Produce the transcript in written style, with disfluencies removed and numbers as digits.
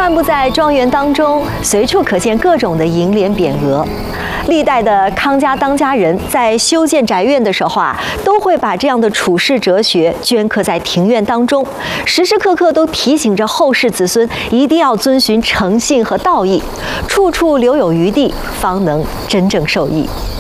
漫步在庄园当中，随处可见各种的楹联匾额。历代的康家当家人在修建宅院的时候都会把这样的处世哲学镌刻在庭院当中，时时刻刻都提醒着后世子孙一定要遵循诚信和道义，处处留有余地，方能真正受益。